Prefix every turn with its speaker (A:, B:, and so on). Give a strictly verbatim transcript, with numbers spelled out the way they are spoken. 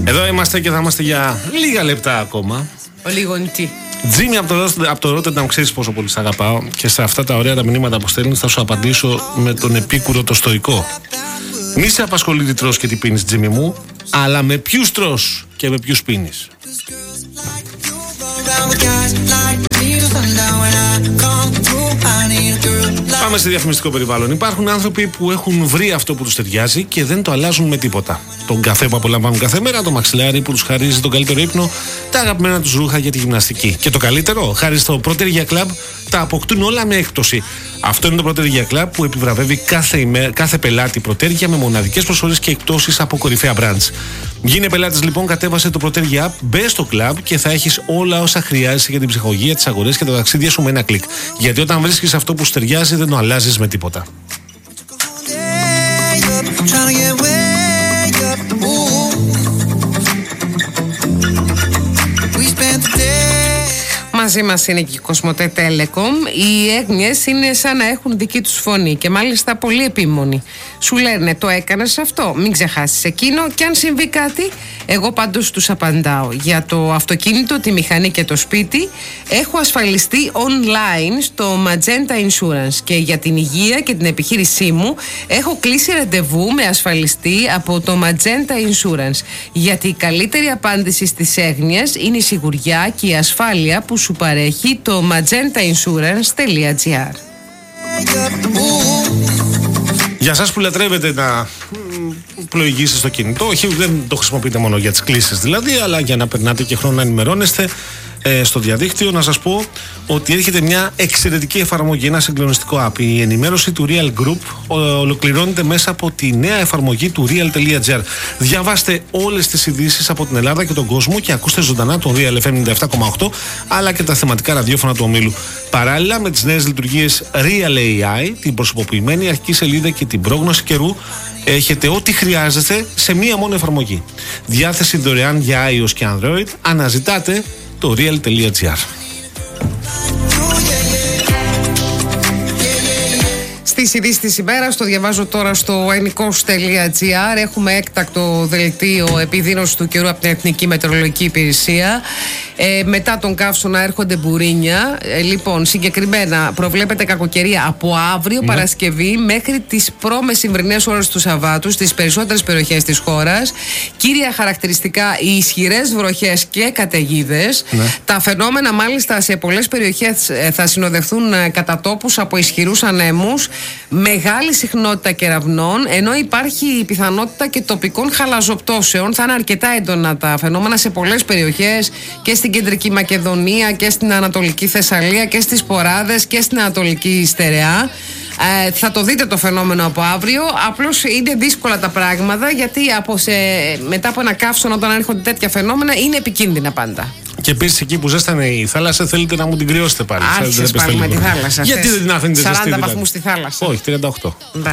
A: Εδώ είμαστε και θα είμαστε για λίγα λεπτά ακόμα.
B: Ο Λιγονιτή.
A: Τζίμι από το, από το Ρότερνταμ, ξέρεις πόσο πολύ σ' αγαπάω. Και σε αυτά τα ωραία τα μηνύματα που στέλνεις θα σου απαντήσω με τον επίκουρο το στοικό. Μη σε απασχολεί τι τρως και τι πίνεις, Τζίμι μου, αλλά με ποιους τρως και με ποιους πίνεις. Πάμε σε διαφημιστικό περιβάλλον. Υπάρχουν άνθρωποι που έχουν βρει αυτό που τους ταιριάζει και δεν το αλλάζουν με τίποτα. Τον καφέ που απολαμβάνουν κάθε μέρα, το μαξιλάρι που τους χαρίζει τον καλύτερο ύπνο, τα αγαπημένα τους ρούχα για τη γυμναστική. Και το καλύτερο, χάρη στο Protergia Club, τα αποκτούν όλα με έκπτωση. Αυτό είναι το Protergia Club που επιβραβεύει κάθε, ημέρα, κάθε πελάτη Protergia με μοναδικές προσφορές και εκπτώσεις από κορυφαία brands. Γίνε πελάτης λοιπόν, κατέβασε το Protergia App, μπες στο club και θα έχεις όλα όσα χρειάζεσαι για την ψυχολογία, τις αγορές και τα ταξίδια σου με ένα κλικ. Γιατί όταν βρίσκεις αυτό που σου ταιριάζει, δεν το αλλάζεις με τίποτα.
B: Μαζί μας είναι και η Κοσμοτέ Telecom. Οι έγνοιες είναι σαν να έχουν δική τους φωνή και μάλιστα πολύ επίμονοι. Σου λένε το έκανες αυτό, μην ξεχάσεις εκείνο και αν συμβεί κάτι, εγώ πάντως τους απαντάω. Για το αυτοκίνητο, τη μηχανή και το σπίτι έχω ασφαλιστεί online στο Magenta Insurance και για την υγεία και την επιχείρησή μου έχω κλείσει ραντεβού με ασφαλιστή από το Magenta Insurance, γιατί η καλύτερη απάντηση στις έγνοιες είναι η σιγουριά και η ασφάλεια που σου παρέχει το magenta insurance τελεία gr.
A: Για σας που λατρεύετε να πλοηγήσετε στο κινητό, όχι, δεν το χρησιμοποιείτε μόνο για τις κλήσεις δηλαδή, αλλά για να περνάτε και χρόνο να ενημερώνεστε ε, στο διαδίκτυο, να σας πω ότι έρχεται μια εξαιρετική εφαρμογή, ένα συγκλονιστικό app. Η ενημέρωση του Real Group ολοκληρώνεται μέσα από τη νέα εφαρμογή του real τελεία gr. Διαβάστε όλες τις ειδήσεις από την Ελλάδα και τον κόσμο και ακούστε ζωντανά το Real εφ εμ ενενήντα επτά κόμμα οκτώ αλλά και τα θεματικά ραδιόφωνα του ομίλου. Παράλληλα με τις νέες λειτουργίες Real έι άι, την προσωποποιημένη αρχική σελίδα και την πρόγνωση καιρού, έχετε ό,τι χρειάζεστε σε μία μόνο εφαρμογή. Διάθεση δωρεάν για iOS και Android. Αναζητάτε το real τελεία gr.
B: Στις ειδήσεις της ημέρας, το διαβάζω τώρα στο ενικός τελεία gr. Έχουμε έκτακτο δελτίο επιδείνωσης του καιρού από την Εθνική Μετεωρολογική Υπηρεσία. Ε, μετά τον καύσωνα έρχονται μπουρίνια. Ε, λοιπόν, συγκεκριμένα προβλέπεται κακοκαιρία από αύριο ναι. Παρασκευή μέχρι τις προμεσημβρινές ώρες του Σαββάτου στις περισσότερες περιοχές της χώρας. Κύρια χαρακτηριστικά οι ισχυρές βροχές και καταιγίδες. Ναι. Τα φαινόμενα μάλιστα σε πολλές περιοχές θα συνοδευτούν κατά τόπους από ισχυρούς ανέμους, μεγάλη συχνότητα κεραυνών, ενώ υπάρχει η πιθανότητα και τοπικών χαλαζοπτώσεων. Θα είναι αρκετά έντονα τα φαινόμενα σε πολλές περιοχές και στην Κεντρική Μακεδονία και στην Ανατολική Θεσσαλία και στις Ποράδες και στην Ανατολική Στερεά. Ε, θα το δείτε το φαινόμενο από αύριο. Απλώς είναι δύσκολα τα πράγματα, γιατί από σε, μετά από ένα καύσωνα, όταν έρχονται τέτοια φαινόμενα, είναι επικίνδυνα πάντα.
A: Και επίσης εκεί που ζέστανε η θάλασσα, θέλετε να μου την κρυώσετε πάλι.
B: Άρχισες πάλι με τη θάλασσα.
A: Γιατί δεν την αφήνετε ζεστή?
B: σαράντα βαθμούς στη θάλασσα.
A: Όχι, τριάντα οκτώ.